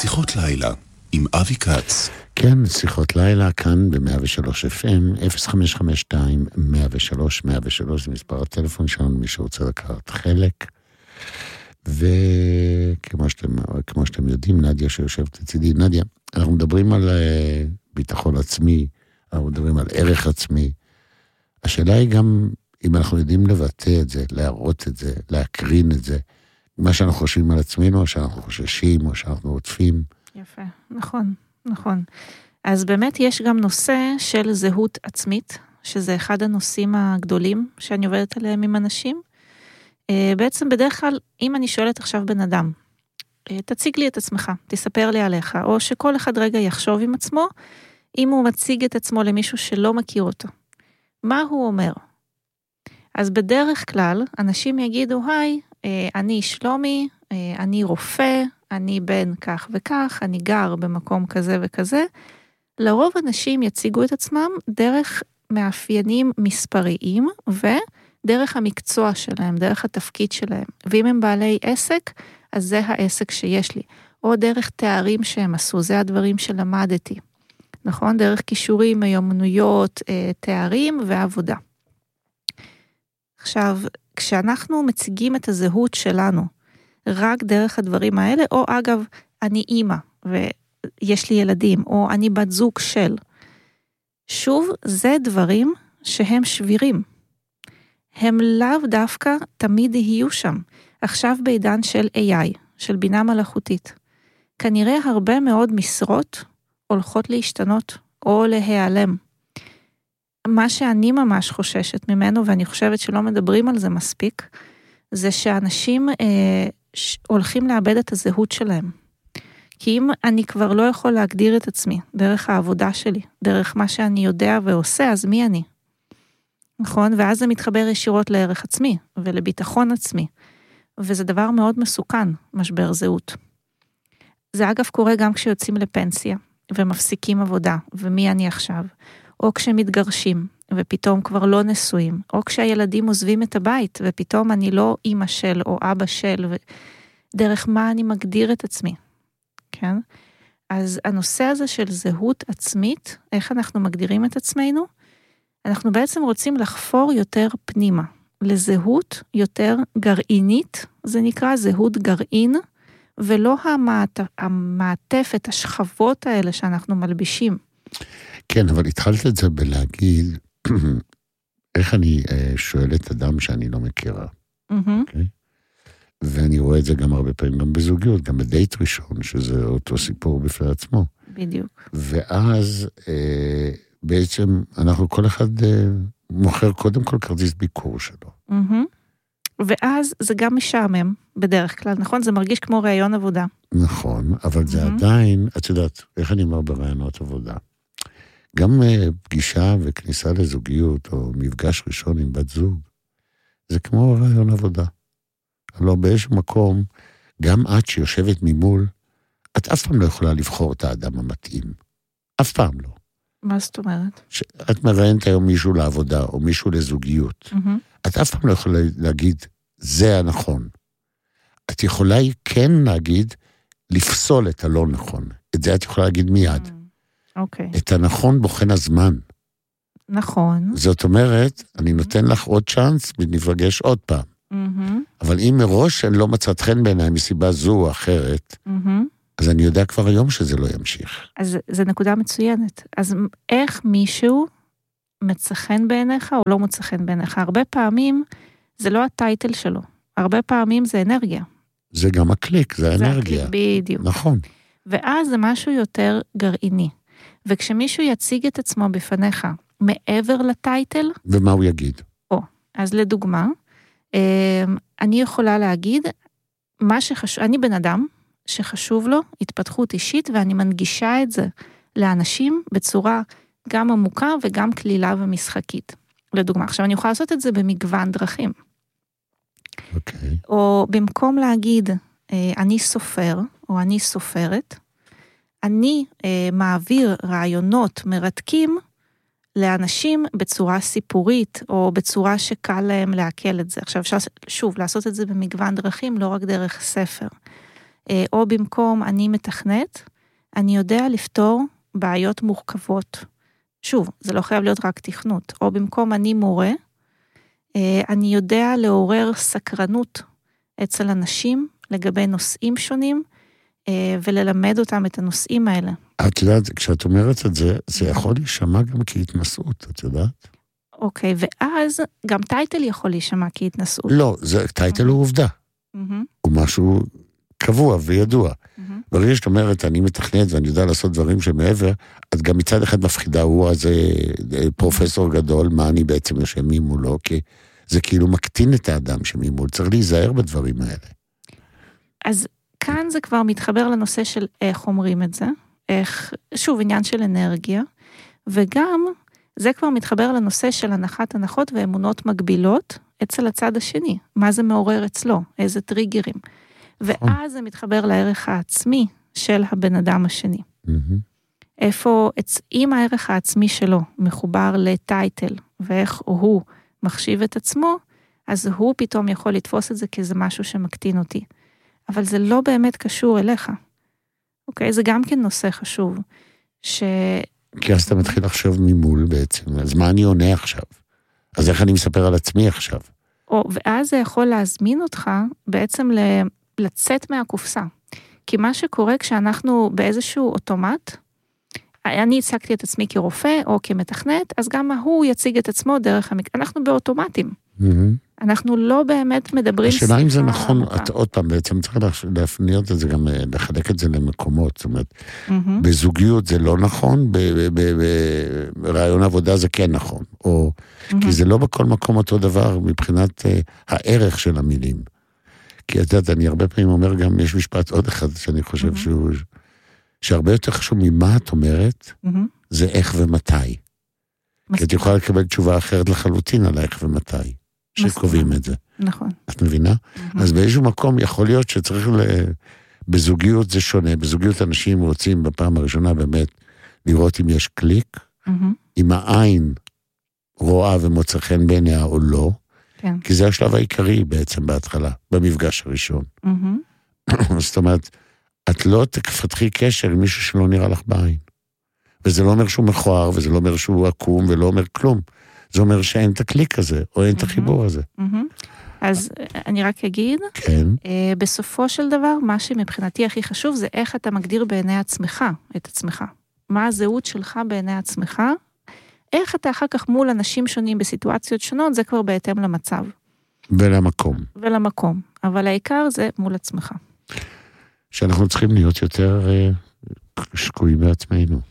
שיחות לילה עם אבי כץ. כן, שיחות לילה כאן ב-103 FM, 0552-103-103, זה מספר הטלפון שלנו, מי שרוצה לקחת חלק. וכמו שאתם יודעים, נדיה שיושבת לצידי, נדיה, אנחנו מדברים על ביטחון עצמי, אנחנו מדברים על ערך עצמי. השאלה היא גם אם אנחנו יודעים לבטא את זה, להראות את זה, להקרין את זה, מה שאנחנו חושבים על עצמנו, או שאנחנו חוששים, או שאנחנו עוטפים. יפה, נכון, נכון. אז באמת יש גם נושא של זהות עצמית, שזה אחד הנושאים הגדולים שאני עובדת עליהם עם אנשים. בעצם בדרך כלל, אם אני שואלת עכשיו בן אדם, תציג לי את עצמך, תספר לי עליך, או שכל אחד רגע יחשוב עם עצמו, אם הוא מציג את עצמו למישהו שלא מכיר אותו. מה הוא אומר? אז בדרך כלל, אנשים יגידו, היי, אני שלומי, אני רופא, אני בן כך וכך, אני גר במקום כזה וכזה. לרוב אנשים יציגו את עצמם דרך מאפיינים מספריים ודרך המקצוע שלהם, דרך התפקיד שלהם. ואם הם בעלי עסק, אז זה העסק שיש לי. או דרך תארים שהם עשו, זה הדברים שלמדתי. נכון? דרך כישורים, מיומנויות, תארים ועבודה. עכשיו, כשאנחנו מציגים את הזהות שלנו, רק דרך הדברים האלה, או אגב, אני אימא, ויש לי ילדים, או אני בת זוג של. שוב, זה דברים שהם שבירים. הם לאו דווקא תמיד יהיו שם. עכשיו בעידן של AI, של בינה מלאכותית. כנראה הרבה מאוד משרות הולכות להשתנות, או להיעלם. מה שאני ממש חוששת ממנו, ואני חושבת שלא מדברים על זה מספיק, זה שאנשים הולכים לאבד את הזהות שלהם. כי אם אני כבר לא יכול להגדיר את עצמי, דרך העבודה שלי, דרך מה שאני יודע ועושה, אז מי אני? נכון? ואז זה מתחבר ישירות לערך עצמי, ולביטחון עצמי. וזה דבר מאוד מסוכן, משבר זהות. זה אגב קורה גם כשיוצאים לפנסיה, ומפסיקים עבודה, ומי אני עכשיו? או כשמתגרשים, ופתאום כבר לא נשואים, או כשהילדים עוזבים את הבית, ופתאום אני לא אמא של או אבא של, דרך מה אני מגדיר את עצמי, כן? אז הנושא הזה של זהות עצמית, איך אנחנו מגדירים את עצמנו, אנחנו בעצם רוצים לחפור יותר פנימה, לזהות יותר גרעינית, זה נקרא זהות גרעין, ולא המעטפת, השכבות האלה שאנחנו מלבישים. כן, אבל התחלת את זה בלהגיד, איך אני שואלת אדם שאני לא מכירה. אוקיי? ואני רואה את זה גם הרבה פעמים, גם בזוגיות, גם בדייט ראשון, שזה אותו סיפור בפני עצמו. בדיוק. ואז בעצם אנחנו כל אחד מוכר קודם כל כרטיס ביקור שלו. ואז זה גם משעמם בדרך כלל, נכון? זה מרגיש כמו רעיון עבודה. נכון, אבל זה עדיין, את יודעת, איך אני אומר ברעיונות עבודה? גם פגישה וכניסה לזוגיות, או מפגש ראשון עם בת זוג, זה כמו רעיון עבודה. לא באיזשהו מקום, גם את שיושבת ממול, את אף פעם לא יכולה לבחור את האדם המתאים. אף פעם לא. מה זאת אומרת? את מראיינת היום מישהו לעבודה, או מישהו לזוגיות. את אף פעם לא יכולה להגיד, זה הנכון. את יכולה כן להגיד, לפסול את הלא נכון. את זה את יכולה להגיד מיד. אוקיי. את הנכון בוחן הזמן. נכון. זאת אומרת, אני נותן לך עוד צ'אנס, ונפגש עוד פעם. אבל אם מראש אני לא מצאת חן בעיניי מסיבה זו או אחרת, אז אני יודע כבר היום שזה לא ימשיך. אז זה נקודה מצוינת. אז איך מישהו מצא חן בעיניך או לא מצא חן בעיניך? הרבה פעמים זה לא הטייטל שלו. הרבה פעמים זה אנרגיה. זה גם הקליק, זה אנרגיה. בדיוק. נכון. ואז זה משהו יותר גרעיני. וכשמישהו יציג את עצמו בפניך מעבר לטייטל... ומה הוא יגיד? אז לדוגמה, אני יכולה להגיד, אני בן אדם שחשוב לו התפתחות אישית, ואני מנגישה את זה לאנשים בצורה גם עמוקה וגם כלילה ומשחקית. לדוגמה, עכשיו אני יכולה לעשות את זה במגוון דרכים. אוקיי. או במקום להגיד, אני סופר, או אני סופרת, אני מעביר רעיונות מרתקים לאנשים בצורה סיפורית, או בצורה שקל להם לעכל את זה. עכשיו אפשר שוב לעשות את זה במגוון דרכים, לא רק דרך ספר. או במקום אני מתכנת, אני יודע לפתור בעיות מורכבות. שוב, זה לא חייב להיות רק תכנות. או במקום אני מורה, אני יודע לעורר סקרנות אצל אנשים לגבי נושאים שונים, וללמד אותם את הנושאים האלה. את יודעת, כשאת אומרת את זה, זה יכול להישמע גם כהתנסות, את יודעת? אוקיי, ואז גם טייטל יכול להישמע כהתנסות. לא, טייטל הוא עובדה. הוא משהו קבוע וידוע. ברגע שאת אומרת, אני מתכנת ואני יודע לעשות דברים שמעבר, את גם מצד אחד מפחידה, הוא אז פרופסור גדול, מה אני בעצם יושב ממולו, כי זה כאילו מקטין את האדם שממול, צריך להיזהר בדברים האלה. אז כאן זה כבר מתחבר לנושא של איך אומרים את זה, שוב, עניין של אנרגיה, וגם זה כבר מתחבר לנושא של הנחת הנחות ואמונות מגבילות אצל הצד השני, מה זה מעורר אצלו, איזה טריגרים. ואז זה מתחבר לערך העצמי של הבן אדם השני. איפה, אם הערך העצמי שלו מחובר לטייטל, ואיך הוא מחשיב את עצמו, אז הוא פתאום יכול לתפוס את זה כאיזה משהו שמקטין אותי. אבל זה לא באמת קשור אליך. אוקיי? זה גם כן נושא חשוב. כי אז אתה מתחיל לחשוב ממול בעצם, אז מה אני עונה עכשיו? אז איך אני מספר על עצמי עכשיו? ואז זה יכול להזמין אותך בעצם לצאת מהקופסה. כי מה שקורה כשאנחנו באיזשהו אוטומט, אני הצגתי את עצמי כרופא או כמתכנת, אז גם הוא יציג את עצמו דרך אנחנו באוטומטים. אנחנו לא באמת מדברים... השאלה אם זה נכון, עוד פעם, בעצם צריך להפניות את זה גם, לחלק את זה למקומות, זאת אומרת, בזוגיות זה לא נכון, ברעיון עבודה זה כן נכון, או כי זה לא בכל מקום אותו דבר מבחינת הערך של המילים. כי את יודעת, אני הרבה פעמים אומר גם, יש משפט עוד אחד שאני חושב שהרבה יותר חשוב ממה את אומרת, זה איך ומתי. כי את יכולה לקבל תשובה אחרת לחלוטין על איך ומתי, שקובעים את זה. נכון. את מבינה? אז באיזשהו מקום יכול להיות שצריך בזוגיות זה שונה, בזוגיות אנשים רוצים בפעם הראשונה באמת לראות אם יש קליק, אם העין רואה ומוצא חן בעיניה או לא, כי זה השלב העיקרי בעצם בהתחלה, במפגש הראשון. זאת אומרת, את לא תפתחי קשר עם מישהו שלא נראה לך בעין. וזה לא אומר שהוא מכוער, וזה לא אומר שהוא עקום, ולא אומר כלום. זה אומר שאין את הקליק הזה, או אין את החיבור הזה. אז אני רק אגיד, בסופו של דבר, מה שמבחינתי הכי חשוב, זה איך אתה מגדיר בעיני עצמך, את עצמך. מה הזהות שלך בעיני עצמך, איך אתה אחר כך מול אנשים שונים בסיטואציות שונות, זה כבר בהתאם למצב. ולמקום. אבל העיקר זה מול עצמך. שאנחנו צריכים להיות יותר שקועים בעצמנו.